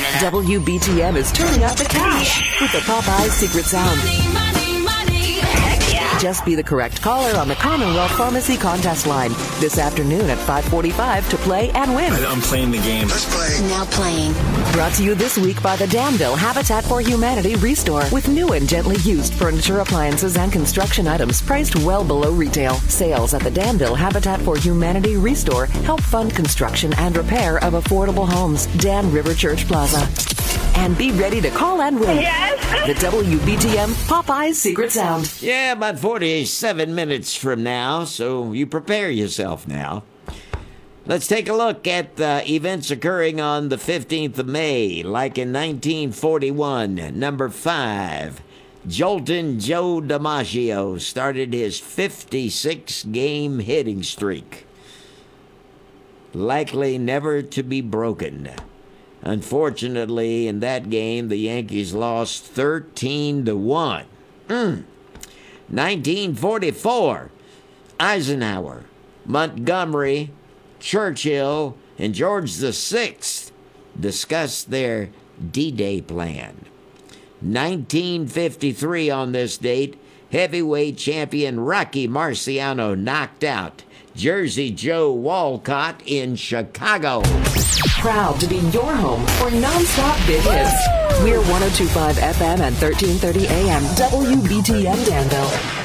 WBTM is turning up the cash with the Popeyes Secret Sound. Just be the correct caller on the Commonwealth Pharmacy contest line this afternoon at 5:45 to play and win. I'm playing the game. Let's play. Now playing. Brought to you this week by the Danville Habitat for Humanity Restore with new and gently used furniture, appliances, and construction items priced well below retail. Sales at the Danville Habitat for Humanity Restore help fund construction and repair of affordable homes. Dan River Church Plaza. And be ready to call and win. Yes. The WBTM Popeyes Secret Sound. Yeah, about 47 minutes from now, so you prepare yourself now. Let's take a look at events occurring on the 15th of May, like in 1941. Number 5, Jolton Joe DiMaggio started his 56-game hitting streak, likely never to be broken. Unfortunately, in that game, the Yankees lost 13-1. 1944, Eisenhower, Montgomery, Churchill, and George VI discussed their D-Day plan. 1953 on this date, heavyweight champion Rocky Marciano knocked out Jersey Joe Walcott in Chicago. Proud to be your home for non-stop big hits. We're 102.5 FM and 1330 AM WBTM Danville.